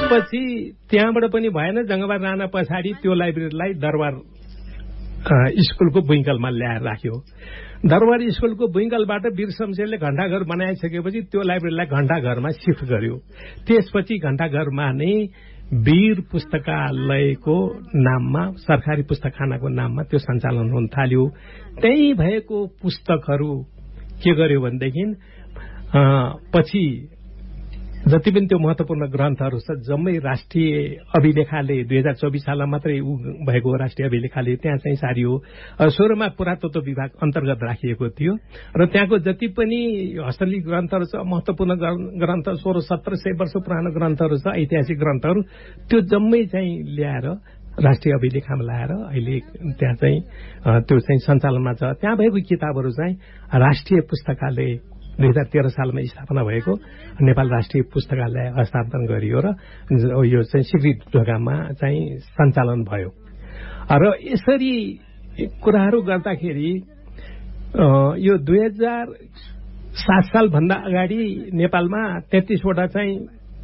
त्यसपछि त्यहाँबाट पनि भएन, जङ्गबहादुर राणा पछाडि त्यो लाइब्रेरीलाई दरबार स्कुलको बुइङ्कलमा ल्याएर राख्यो। दरबार स्कुलको बुइङ्कलबाट वीर शमशेरले घण्टाघर बनाइसकेपछि त्यो लाइब्रेरीलाई घण्टाघरमा सिफ्ट गर्यो। त्यसपछि घण्टाघरमा नै वीर पुस्तकालयको नाममा, सरकारी पुस्तकखानाको नाममा त्यो सञ्चालन हुन थाल्यो। त्यही भएको पुस्तकहरू के गर्यो भनेदेखि पछि जति पनि त्यो महत्वपूर्ण ग्रन्थहरू छ जम्मै राष्ट्रिय अभिलेखाले 2024 सालमा मात्रै भएको राष्ट्रिय अभिलेखाले त्यहाँ चाहिँ सारियो। सुरुमा पुरातत्व विभाग अन्तर्गत राखिएको थियो र त्यहाँको जति पनि हस्तलिखित ग्रन्थहरू छ, महत्वपूर्ण ग्रन्थ 1600-1700 वर्ष पुरानो ग्रन्थहरू छ, ऐतिहासिक ग्रन्थहरू, त्यो जम्मै चाहिँ ल्याएर राष्ट्रिय अभिलेखामा ल्याएर अहिले त्यहाँ चाहिँ त्यो चाहिँ सञ्चालनमा छ। त्यहाँ भएको किताबहरू चाहिँ राष्ट्रिय पुस्तकालय 2013 सालमा स्थापना भएको नेपाल राष्ट्रिय पुस्तकालय हस्तान्तरण गरियो र यो चाहिँ स्वीकृत ढोकामा चाहिँ सञ्चालन भयो। र यसरी कुराहरू गर्दाखेरि यो 2007 सालभन्दा अगाडि नेपालमा 33वटा चाहिँ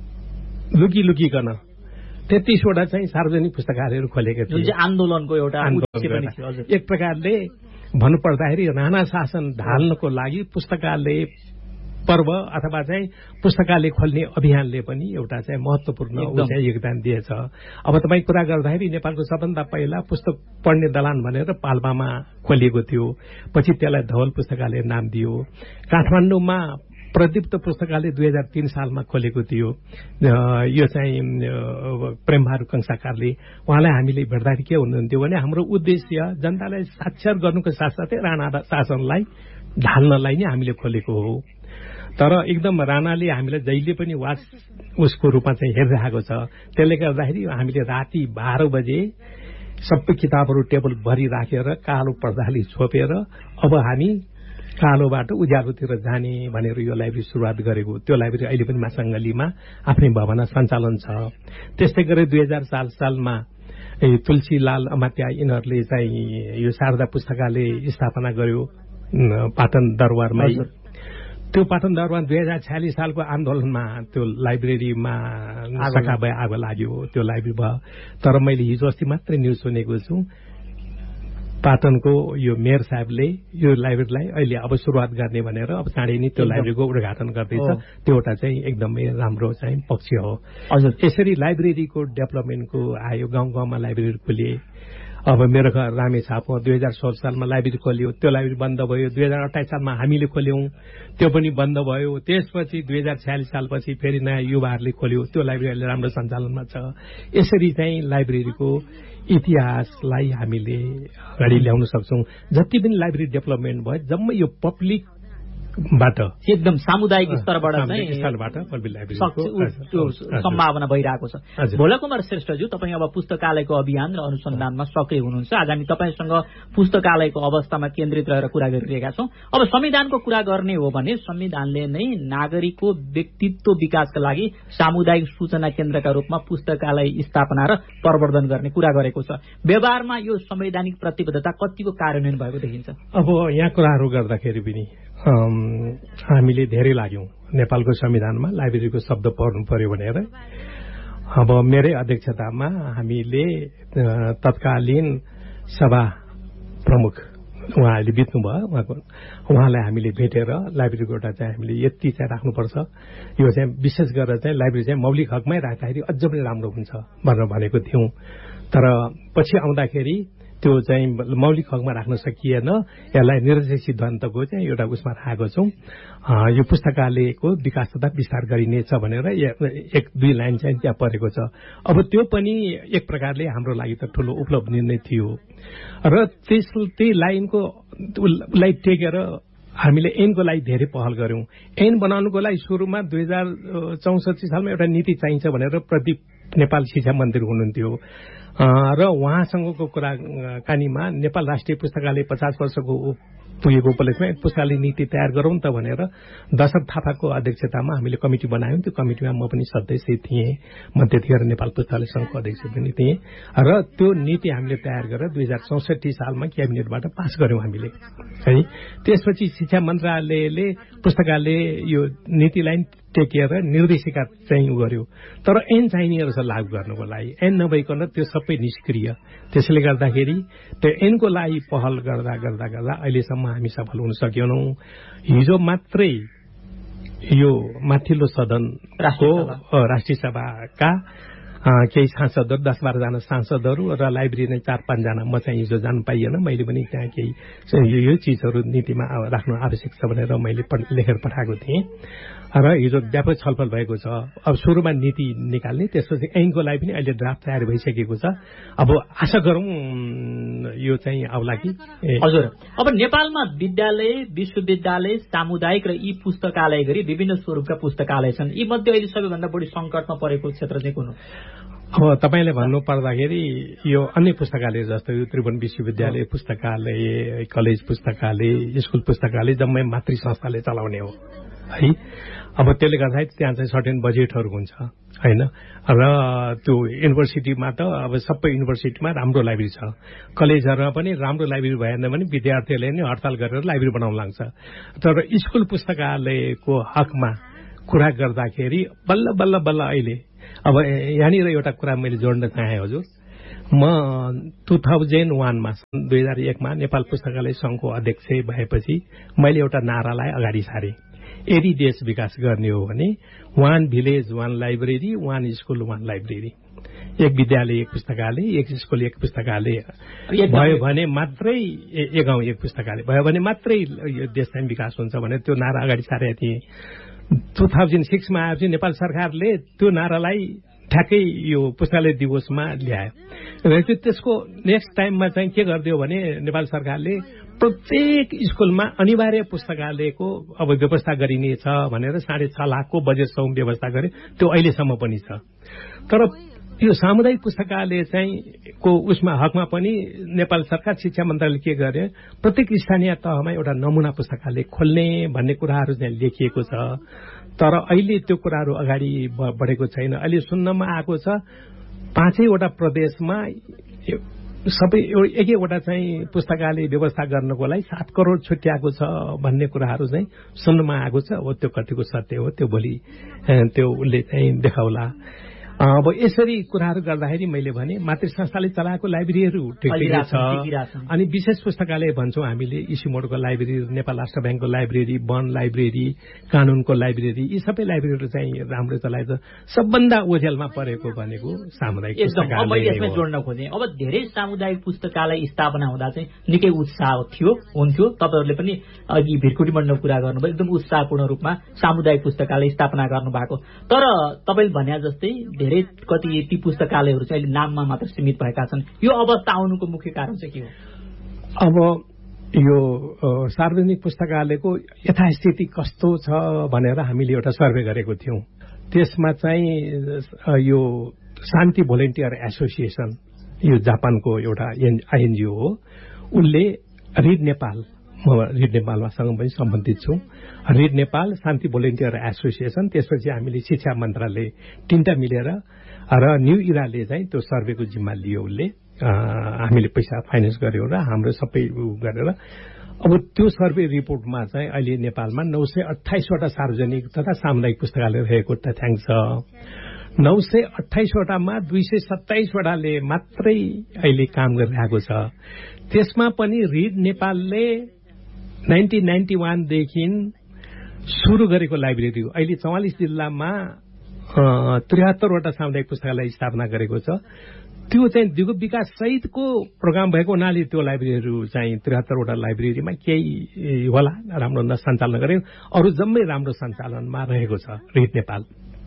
लुकिकन 33वटा चाहिँ सार्वजनिक पुस्तकालयहरू खोलेका थिए। आन्दोलनको एउटा एक प्रकारले भन्नुपर्दाखेरि राणा शासन ढाल्नको लागि पुस्तकालय पर्व अथवा चाहिँ पुस्तकालय खोल्ने अभियानले पनि एउटा चाहिँ महत्वपूर्ण योगदान दिएछ। अब तपाईँ कुरा गर्दाखेरि नेपालको सबभन्दा पहिला पुस्तक पढ्ने दलान भनेर पाल्पामा खोलिएको थियो, पछि त्यसलाई धवल पुस्तकालय नाम दियो। काठमाडौँमा प्रदीप्त पुस्तकालय 2003 सालमा खोलेको थियो, यो चाहिँ प्रेमबहादुर कंसाकारले। उहाँलाई हामीले भेट्दाखेरि के हुनुहुन्थ्यो भने हाम्रो उद्देश्य जनतालाई साक्षर गर्नुको साथसाथै राणा शासनलाई ढाल्नलाई नै हामीले खोलेको हो। तर एकदम राणाले हामीलाई जहिले पनि उसको रूपमा चाहिँ हेरिरहेको छ। त्यसले गर्दाखेरि हामीले राति 12 बजे सबै किताबहरू टेबल भरि राखेर कालो पर्दाले छोपेर अब हामी कालोबाट उज्यालोतिर जाने भनेर यो लाइब्रेरी सुरुवात गरेको। त्यो लाइब्रेरी अहिले पनि मासङ्गलीमा आफ्नै भवनमा सञ्चालन छ। त्यस्तै गरी 2004 सालमा तुलसीलाल अमात्या यिनीहरूले चाहिँ यो शारदा पुस्तकालय स्थापना गर्यो पाटन दरबारमा। त्यो पाटन दरबार 2046 सालको आन्दोलनमा त्यो लाइब्रेरीमा सखा भए आगो लाग्यो, त्यो लाइब्रेरी भयो। तर मैले हिजो अस्ति मात्रै न्युज सुनेको छु पाटनको यो मेयर साहबले यो लाइब्रेरीलाई अहिले अब सुरुवात गर्ने भनेर अब चाँडै नै त्यो लाइब्रेरीको उद्घाटन गर्दैछ। त्यो एउटा चाहिँ एकदमै राम्रो चाहिँ पक्ष हो। हजुर, यसरी लाइब्रेरीको डेभलपमेन्टको आयो, गाउँ गाउँमा लाइब्रेरी खोलिए। अब मेरो घर रामेछापमा 2016 सालमा लाइब्रेरी खोलियो, त्यो लाइब्रेरी बन्द भयो। 2028 सालमा हामीले खोल्यौं, त्यो पनि बन्द भयो। त्यसपछि 2046 सालपछि फेरि नयाँ युवाहरूले खोल्यो, त्यो लाइब्रेरी अहिले राम्रो सञ्चालनमा छ। यसरी चाहिँ लाइब्रेरीको इतिहासलाई हामीले अगाडि ल्याउन सक्छौं। जति पनि लाइब्रेरी डेभलपमेन्ट भयो जम्मै यो पब्लिकबाट एकदम सामुदायिक स्तरबाट सम्भावना भइरहेको छ। भोलाकुमार श्रेष्ठज्यू, तपाईँ अब पुस्तकालयको अभियान र अनुसन्धानमा सक्रिय हुनुहुन्छ। आज हामी तपाईँसँग पुस्तकालयको अवस्थामा केन्द्रित रहेर कुरा गरिरहेका छौं। अब संविधानको कुरा गर्ने हो भने संविधानले नै नागरिकको व्यक्तित्व विकासका लागि सामुदायिक सूचना केन्द्रका रूपमा पुस्तकालय स्थापना र प्रवर्धन गर्ने कुरा गरेको छ। व्यवहारमा यो संवैधानिक प्रतिबद्धता कतिको कार्यान्वयन भएको देखिन्छ? अब यहाँ कुराहरू गर्दाखेरि पनि हामीले धेरै लाग्यौं नेपालको संविधानमा लाइब्रेरीको शब्द पढ्नु पर्यो भनेर। अब मेरै अध्यक्षतामा हामीले तत्कालीन सभा प्रमुख उहाँले बित्नुभयो, उहाँलाई हामीले भेटेर लाइब्रेरीको एउटा चाहिँ हामीले यति चाहिँ राख्नुपर्छ, यो चाहिँ विशेष गरेर चाहिँ लाइब्रेरी चाहिँ मौलिक हकमै राख्दाखेरि अझ पनि राम्रो हुन्छ भनेर भनेको थियौं। तर पछि आउँदाखेरि त्यो चाहिँ मौलिक हकमा राख्न सकिएन, यसलाई निर्देशक सिद्धान्तको चाहिँ एउटा उसमा राखेको छौं। यो पुस्तकालयको विकास तथा विस्तार गरिनेछ भनेर 1-2 लाइन चाहिँ त्यहाँ परेको छ। अब त्यो पनि एक प्रकारले हाम्रो लागि त ठूलो उपलब्धि नै थियो र त्यही लाइनको लाई टेकेर हामीले ऐनको लागि धेरै पहल गर्यौं। ऐन बनाउनुको लागि सुरुमा 2064 सालमा एउटा नीति चाहिन्छ भनेर प्रदीप नेपाल शिक्षा मन्त्री हुनुहुन्थ्यो र उहाँसँगको कुराकानीमा नेपाल राष्ट्रिय पुस्तकालय 50 वर्षको पुगेको उपलक्ष्यमा पुस्तकालय नीति तयार गरौं त भनेर दशरथ थापाको अध्यक्षतामा हामीले कमिटी बनायौं। त्यो कमिटीमा म पनि सदस्य थिएँ, म त्यतिखेर नेपाल पुस्तकालय संघको अध्यक्ष पनि थिएँ र त्यो नीति हामीले तयार गरेर 2064 सालमा क्याबिनेटबाट पास गर्यौं हामीले है। त्यसपछि शिक्षा मन्त्रालयले पुस्तकालय यो नीतिलाई टेकेर निर्देशिका चाहिँ गर्यो। तर ऐन चाहिने रहेछ लागू गर्नको लागि, ऐन नभइकन त्यो सबै निष्क्रिय। त्यसले गर्दाखेरि त्यो ऐनको लागि पहल गर्दा गर्दा गर्दा अहिलेसम्म हामी सफल हुन सकेनौं। हिजो मात्रै यो माथिल्लो सदनको राष्ट्रिय सभाका केही सांसदहरू 10-12 जना सांसदहरू र लाइब्रेरी 4-5 जना म चाहिँ हिजो जान पाइएन। मैले पनि त्यहाँ केही यो चीजहरू नीतिमा राख्नु आवश्यक छ भनेर मैले लेखेर पठाएको थिएँ र हिजो व्यापक छलफल भएको छ। अब सुरुमा नीति निकाल्ने, त्यसपछि ऐनको लागि पनि अहिले ड्राफ्ट तयार भइसकेको छ। अब आशा गरौँ यो चाहिँ आउला कि। हजुर, अब नेपालमा विद्यालय, विश्वविद्यालय, सामुदायिक र यी पुस्तकालय गरी विभिन्न स्वरूपका पुस्तकालय छन्। यी मध्ये अहिले सबैभन्दा बढी संकटमा परेको क्षेत्र चाहिँ कुन हो? अब तपाईँले भन्नु पर्दाखेरि यो अन्य पुस्तकालय जस्तो यो त्रिभुवन विश्वविद्यालय पुस्तकालय, कलेज पुस्तकालय, स्कुल पुस्तकालय जम्मै मातृ संस्थाले चलाउने हो है। अब त्यसले गर्दाखेरि त्यहाँ चाहिँ सर्टेन बजेटहरू हुन्छ हैन। र त्यो युनिभर्सिटीमा त अब सबै युनिभर्सिटीमा राम्रो लाइब्रेरी छ, कलेजहरूमा पनि राम्रो लाइब्रेरी भएन भने विद्यार्थीहरूले नै हडताल गरेर लाइब्रेरी बनाउन लाग्छ। तर स्कुल पुस्तकालयको हकमा कुरा गर्दाखेरि बल्ल बल्ल बल्ल अहिले अब यहाँनिर एउटा कुरा मैले जोड्न चाहे हजुर। म 2001 मा 2001 मा नेपाल पुस्तकालय संघको अध्यक्ष भएपछि मैले एउटा नारालाई अगाडि सारेँ, यदि देश विकास गर्ने हो भने 1 भिलेज 1 लाइब्रेरी, 1 स्कुल 1 लाइब्रेरी, एक विद्यालय एक पुस्तकालय, एक स्कुल एक पुस्तकालय भयो भने मात्रै, एक गाउँ एक पुस्तकालय भयो भने मात्रै यो देश चाहिँ विकास हुन्छ भनेर त्यो नारा अगाडि सारेको थिएँ। 2006 मा आएपछि नेपाल सरकारले त्यो नारालाई ठ्याक्कै यो पुस्तकालय दिवसमा ल्यायो र त्यसको नेक्स्ट टाइममा चाहिँ के गरिदियो भने नेपाल सरकारले प्रत्येक स्कुलमा अनिवार्य पुस्तकालयको अब व्यवस्था गरिनेछ भनेर 6.5 लाखको बजेटसम्म व्यवस्था गरे। त्यो अहिलेसम्म पनि छ। तर यो सामुदायिक पुस्तकालय चाहिँ को उसमा हकमा पनि नेपाल सरकार शिक्षा मन्त्रालयले के गरे, प्रत्येक स्थानीय तहमा एउटा नमुना पुस्तकालय खोल्ने भन्ने कुराहरू चाहिँ लेखिएको छ। तर अहिले त्यो कुराहरू अगाडि बढेको छैन। अहिले सुन्नमा आएको छ 5वटा प्रदेशमा सबै एकैवटा चाहिँ पुस्तकालय व्यवस्था गर्नको लागि 7 करोड छुट्याएको छ भन्ने कुराहरू चाहिँ सुन्नमा आएको छ। हो त्यो कतिको सत्य हो त्यो भोलि त्यो उसले चाहिँ देखाउला। अब यसरी कुराहरू गर्दाखेरि मैले भने मातृ संस्थाले चलाएको लाइब्रेरीहरू ठिकै छ। अनि विशेष पुस्तकालय भन्छौँ हामीले, इसिमोडको लाइब्रेरी, नेपाल राष्ट्र ब्याङ्कको लाइब्रेरी, वन लाइब्रेरी, कानूनको लाइब्रेरी, यी सबै लाइब्रेरीहरू चाहिँ राम्रो चलाएको छ। सबभन्दा ओझेलमा परेको भनेको सामुदायिक पुस्तकालय। मैले यसमा जोड्न खोजेँ, अब धेरै सामुदायिक पुस्तकालय स्थापना हुँदा चाहिँ निकै उत्साह हुन्थ्यो। तपाईँहरूले पनि अघि भिरकुटी मण्डलको कुरा गर्नुभयो, एकदम उत्साहपूर्ण रूपमा सामुदायिक पुस्तकालय स्थापना गर्नुभएको। तर तपाईँले भने जस्तै कति ती पुस्तकालयहरू चाहिँ अहिले नाममा मात्र सीमित भएका छन्। यो अवस्था आउनुको मुख्य कारण चाहिँ के हो? अब यो सार्वजनिक पुस्तकालयको यथास्थिति कस्तो छ भनेर हामीले एउटा सर्वे गरेको थियौं। त्यसमा चाहिँ यो शान्ति भोलिन्टियर एसोसिएसन, यो जापानको एउटा आइएनजिओ हो, उनले रिड नेपाल, म रिड नेपालसँग पनि सम्बन्धित छु, रिड नेपाल, शान्ति भोलिन्टियर एसोसिएसन, त्यसपछि हामीले शिक्षा मन्त्रालय 3टा मिलेर र न्यू इराले चाहिँ त्यो सर्वेको जिम्मा लियो। उसले हामीले पैसा फाइनेन्स गर्यो र हाम्रो सबै गरेर अब त्यो सर्वे रिपोर्टमा चाहिँ अहिले नेपालमा 928वटा सार्वजनिक तथा सामुदायिक पुस्तकालय रहेको तथ्याङ्क छ। 928वटामा 227वटाले मात्रै अहिले काम गरिरहेको छ। त्यसमा पनि रिड नेपालले 1991 देखि सुरु गरेको लाइब्रेरी अहिले 44 जिल्लामा 73वटा सामुदायिक पुस्तकालय स्थापना गरेको छ। त्यो चाहिँ दिगो विकास सहितको प्रोग्राम भएको हुनाले त्यो लाइब्रेरीहरू चाहिँ 73वटा लाइब्रेरीमा केही होला राम्रो सञ्चालन गरे, अरू जम्मै राम्रो सञ्चालनमा रहेको छ रिड नेपाल।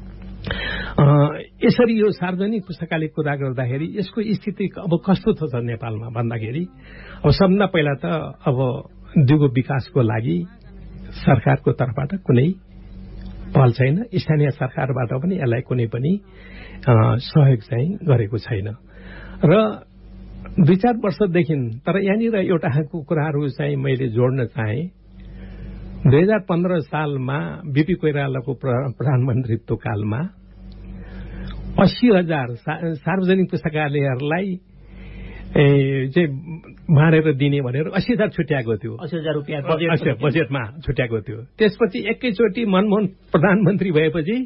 यसरी यो सार्वजनिक पुस्तकालय कुरा गर्दाखेरि यसको स्थिति अब कस्तो छ नेपालमा भन्दाखेरि, अब सबभन्दा पहिला त अब दिगो विकासको लागि सरकारको तर्फबाट कुनै पहल छैन, स्थानीय सरकारबाट पनि यसलाई कुनै पनि सहयोग चाहिँ गरेको छैन र 2-4 वर्षदेखि। तर यहाँनिर एउटा कुराहरू चाहिँ मैले जोड्न चाहे, 2015 सालमा बीपी कोइरालाको प्रधानमन्त्रीत्व कालमा 80,000 सार्वजनिक पुस्तकालयहरूलाई चाहिँ बाँडेर दिने भनेर 80,000 छुट्याएको थियो। 80,000 रुपियाँ बजेटमा छुट्याएको थियो। त्यसपछि एकैचोटि मनमोहन प्रधानमन्त्री भएपछि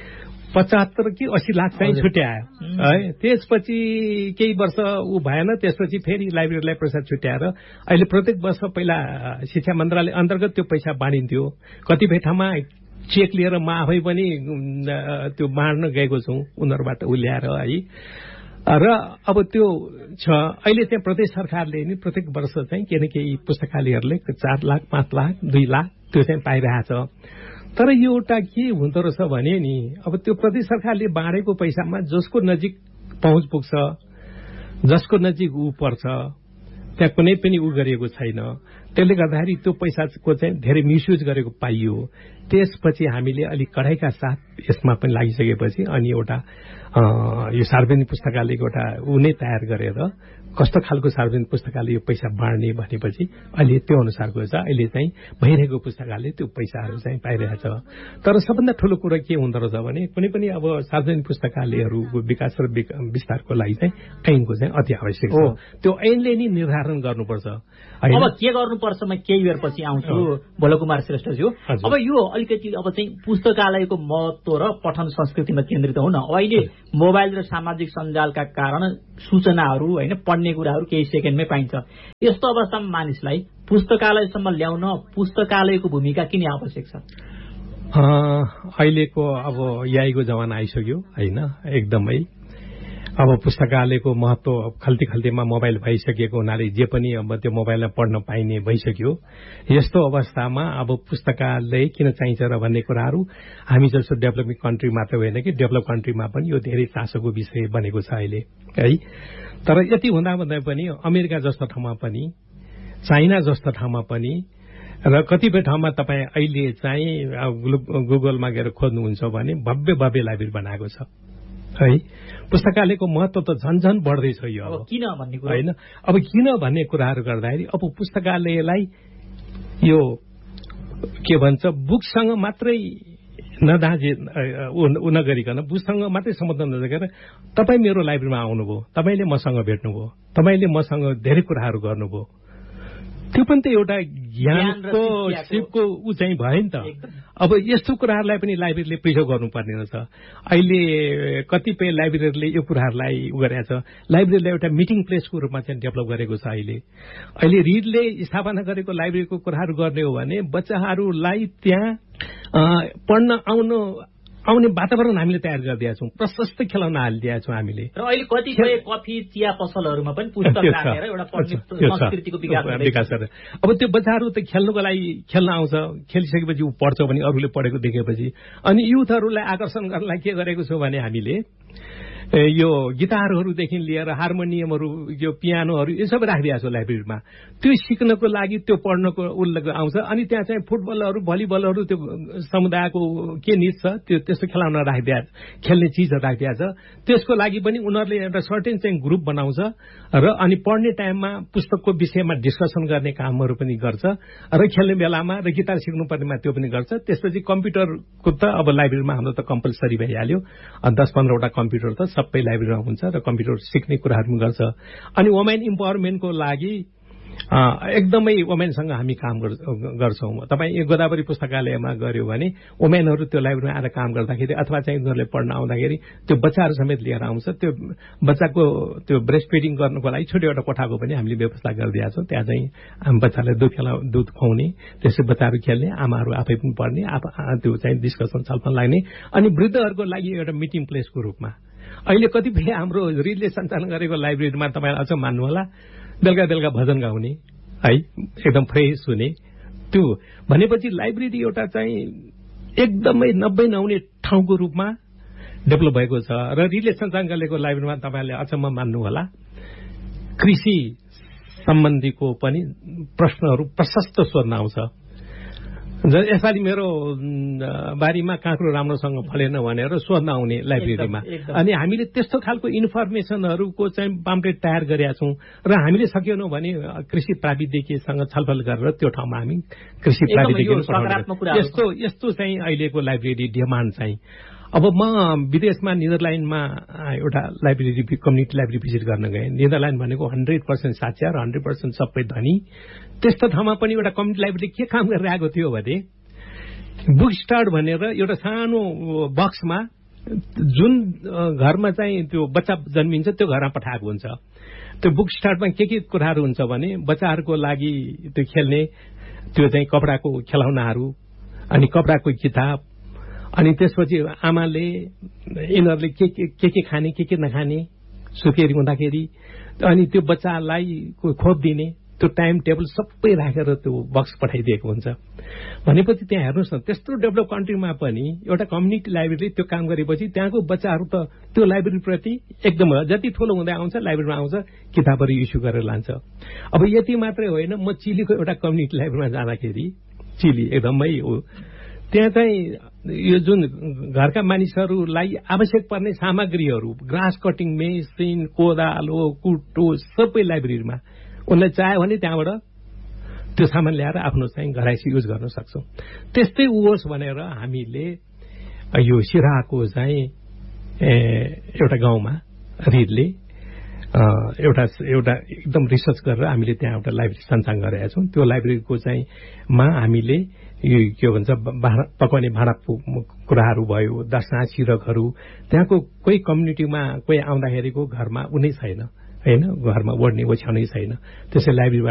75 कि 80 लाख चाहिँ छुट्यायो है। त्यसपछि केही वर्ष ऊ भएन, त्यसपछि फेरि लाइब्रेरीलाई पैसा छुट्याएर अहिले प्रत्येक वर्ष पहिला शिक्षा मन्त्रालय अन्तर्गत त्यो पैसा बाँडिन्थ्यो। कतिपय ठाउँमा चेक लिएर म आफै पनि त्यो बाँड्न गएको छु उनीहरूबाट ल्याएर है। र अब त्यो छ अहिले चाहिँ प्रदेश सरकारले नि प्रत्येक वर्ष चाहिँ केही न केही पुस्तकालयहरूले 4 लाख 5 लाख 2 लाख त्यो चाहिँ पाइरहेछ। तर यो एउटा के हुँदो रहेछ भने नि अब त्यो प्रदेश सरकारले बाँडेको पैसामा जसको नजिक पहुँच पुग्छ, जसको नजिक ऊ पर्छ, त्यहाँ कुनै पनि ऊ गरिएको छैन। त्यसले गर्दाखेरि त्यो पैसाको चाहिँ धेरै मिसयुज गरेको पाइयो। त्यसपछि हामीले अलिक कडाइका साथ यसमा पनि लागिसकेपछि अनि एउटा यो सार्वजनिक पुस्तकालयको एउटा ऊ नै तयार गरेर कस्तो खालको सार्वजनिक पुस्तकालय यो पैसा बाँड्ने भनेपछि अहिले त्यो अनुसारको छ। अहिले चाहिँ भइरहेको पुस्तकालय त्यो पैसाहरू चाहिँ पाइरहेछ। तर सबभन्दा ठुलो कुरा के हुँदो रहेछ भने कुनै पनि अब सार्वजनिक पुस्तकालयहरूको विकास र विस्तारको लागि चाहिँ ऐनको चाहिँ अति आवश्यक छ। त्यो ऐनले नि निर्धारण गर्नुपर्छ। अब के गर्नुपर्छ म केही बेर पछि आउँछु भोलकुमार श्रेष्ठज्यू। अब यो अलिकति अब चाहिँ पुस्तकालयको महत्व र पठन संस्कृतिमा केन्द्रित हुन। अहिले मोबाइल र सामाजिक सञ्जालका कारण सूचनाहरू होइन पढ्ने कुराहरू केही सेकेन्डमै पाइन्छ। यस्तो अवस्थामा मानिसलाई पुस्तकालयसम्म ल्याउन पुस्तकालयको भूमिका किन आवश्यक छ? अहिलेको अब याईको जमाना आइसक्यो होइन एकदमै। अब पुस्तकालयको महत्व खल्ती खल्तीमा मोबाइल भइसकेको हुनाले जे पनि अब त्यो मोबाइलमा पढ्न पाइने भइसक्यो। यस्तो अवस्थामा अब पुस्तकालय किन चाहिन्छ र भन्ने कुराहरू हामी जस्तो डेभलपिङ कन्ट्री मात्र होइन कि डेभलप कन्ट्रीमा पनि यो धेरै चासोको विषय बनेको छ अहिले है। तर यति हुँदा पनि अमेरिका जस्तो ठाउँमा पनि, चाइना जस्तो ठाउँमा पनि र कतिपय ठाउँमा तपाईँ अहिले चाहिँ गुगलमा गएर खोज्नुहुन्छ भने भव्य भव्य लाइब्रेरी बनाएको छ है। पुस्तकालयको महत्व त झन् बढ्दैछ यो अब किन भन्ने कुरा होइन। अब किन भन्ने कुराहरू गर्दाखेरि अब पुस्तकालयलाई यो के भन्छ बुकसँग मात्रै नगरिकन बुकसँग मात्रै सम्बन्ध नगरेर तपाईँ मेरो लाइब्रेरीमा आउनुभयो, तपाईँले मसँग भेट्नुभयो, तपाईँले मसँग धेरै कुराहरू गर्नुभयो, त्यो पनि त एउटा ज्ञानको सिपको ऊ चाहिँ भयो नि त। अब यस्तो कुराहरूलाई पनि लाइब्रेरीले प्रिजर्भ गर्नुपर्ने रहेछ। अहिले कतिपय लाइब्रेरीले यो कुराहरूलाई उ गरेको छ। लाइब्रेरीलाई एउटा मिटिङ प्लेसको रूपमा चाहिँ डेभलप गरेको छ। अहिले रिडले स्थापना गरेको लाइब्रेरीको कुराहरू गर्ने हो भने बच्चाहरूलाई त्यहाँ पढ्न आउने वातावरण हामीले तयार गरिदिएका छौँ। प्रशस्त खेलौना हालिदिएका छौँ हामीले। र अहिले कतिपय कफी चिया पसलहरूमा पनि पुस्तक राखेर एउटा संस्कृतिको विकास गरेर अब त्यो बच्चाहरू त खेल्नुको लागि खेल्न आउँछ। खेलिसकेपछि ऊ पढ्छ भने अरूले पढेको देखेपछि अनि युथहरूलाई आकर्षण गर्नलाई के गरेको छौँ भने हामीले यो गिटारहरूदेखि लिएर हार्मोनियमहरू, यो पियानोहरू यो सबै राखिदिएको छ लाइब्रेरीमा। त्यो सिक्नको लागि, त्यो पढ्नको उल्लेख आउँछ। अनि त्यहाँ चाहिँ फुटबलहरू, भलिबलहरू, त्यो समुदायको के निड छ त्यो त्यस्तो खेलाउन राखिदिएको, खेल्ने चिजहरू राखिदिएको छ। त्यसको लागि पनि उनीहरूले एउटा सर्टेन चाहिँ ग्रुप बनाउँछ र अनि पढ्ने टाइममा पुस्तकको विषयमा डिस्कसन गर्ने कामहरू पनि गर्छ र खेल्ने बेलामा र गिटार सिक्नुपर्नेमा त्यो पनि गर्छ। त्यसपछि कम्प्युटरको त अब लाइब्रेरीमा हाम्रो त कम्पलसरी भइहाल्यो। 10-15वटा कम्प्युटर त सबै लाइब्रेरीमा हुन्छ र कम्प्युटर सिक्ने कुराहरू पनि गर्छ। अनि वुमेन इम्पावरमेन्टको लागि एकदमै वुमेनसँग हामी काम गर्छौँ। तपाईँ गोदावरी पुस्तकालयमा गऱ्यो भने वुमेनहरू त्यो लाइब्रेरीमा आएर काम गर्दाखेरि अथवा चाहिँ उनीहरूले पढ्न आउँदाखेरि त्यो बच्चाहरू समेत लिएर आउँछ। त्यो बच्चाको त्यो ब्रेस्ट फिडिङ गर्नुको लागि छुट्टै एउटा कोठाको पनि हामीले व्यवस्था गरिदिएका छौँ। त्यहाँ चाहिँ बच्चालाई दुध खुवाउने, त्यसै बच्चाहरू खेल्ने, आमाहरू आफै पनि पढ्ने, त्यो चाहिँ डिस्कसन छलफल लाग्ने। अनि वृद्धहरूको लागि एउटा मिटिङ प्लेसको रूपमा अहिले कतिपय हाम्रो रिडले सञ्चालन गरेको लाइब्रेरीमा तपाईँलाई अझ मान्नु होला बेलुका बेलुका भजन गाउने है, एकदम फ्रेस हुने। त्यो भनेपछि लाइब्रेरी एउटा चाहिँ एकदमै नब्बे नहुने ठाउँको रूपमा डेभलप भएको छ। र रिडले सञ्चालन गरेको लाइब्रेरीमा तपाईँले अचम्म मान्नु होला कृषि सम्बन्धीको पनि प्रश्नहरू प्रशस्त सोध्न आउँछ। यसपालि मेरो बारीमा काँक्रो राम्रोसँग फलेन भनेर सोध्न आउने लाइब्रेरीमा। अनि हामीले त्यस्तो खालको इन्फर्मेसनहरूको चाहिँ पाम्पलेट तयार गरेका छौँ र हामीले सकेनौँ भने कृषि प्राविधिकीसँग छलफल गरेर त्यो ठाउँमा हामी कृषि प्राविधिकी यस्तो चाहिँ अहिलेको लाइब्रेरी डिमान्ड चाहिँ। अब म विदेशमा नेदरल्यान्डमा एउटा लाइब्रेरी कम्युनिटी लाइब्रेरी भिजिट गर्न गएँ। नेदरल्यान्ड भनेको 100% साक्षर, 100% सबै धनी। त्यस्तो ठाउँमा पनि एउटा कम्युनिटी लाइब्रेरी के काम गरेर आएको थियो भने बुक स्टार्ट भनेर एउटा सानो बक्समा जुन घरमा चाहिँ त्यो बच्चा जन्मिन्छ त्यो घरमा पठाएको हुन्छ। त्यो बुक स्टार्टमा के कुराहरू हुन्छ भने बच्चाहरूको लागि त्यो खेल्ने त्यो चाहिँ कपडाको खेलौनाहरू अनि कपडाको किताब अनि त्यसपछि आमाले यिनीहरूले के खाने के नखाने सुकेरी हुँदाखेरि अनि त्यो बच्चालाई खोप दिने त्यो टाइम टेबल सबै राखेर त्यो बक्स पठाइदिएको हुन्छ। भनेपछि त्यहाँ हेर्नुहोस् न त्यस्तो डेभलप कन्ट्रीमा पनि एउटा कम्युनिटी लाइब्रेरीले त्यो काम गरेपछि त्यहाँको बच्चाहरू त त्यो लाइब्रेरीप्रति एकदम जति ठुलो हुँदै आउँछ लाइब्रेरीमा आउँछ किताबहरू इस्यु गरेर लान्छ। अब यति मात्रै होइन, म चिलीको एउटा कम्युनिटी लाइब्रेरीमा जाँदाखेरि चिली एकदमै हो त्यहाँ चाहिँ यो जुन घरका मानिसहरूलाई आवश्यक पर्ने सामग्रीहरू ग्रास कटिङ मेसिन कोदालो कुटो सबै लाइब्रेरीमा उनलाई चाह्यो भने त्यहाँबाट त्यो सामान ल्याएर आफ्नो चाहिँ घराइसी युज गर्न सक्छौँ। त्यस्तै होस् भनेर हामीले यो सिराहाको चाहिँ एउटा गाउँमा रिडले एउटा एकदम रिसर्च गरेर हामीले त्यहाँ एउटा लाइब्रेरी सञ्चालन गरेका छौँ। त्यो लाइब्रेरीको चाहिँ हामीले यो के भन्छ पकाउने भाँडा कुराहरू भयो, दर्शना सिरकहरू त्यहाँको कोही कम्युनिटीमा कोही आउँदाखेरिको घरमा उनी छैन होइन, घरमा ओढ्ने ओछ्याउनै छैन, त्यसै लाइब्रेरीबाट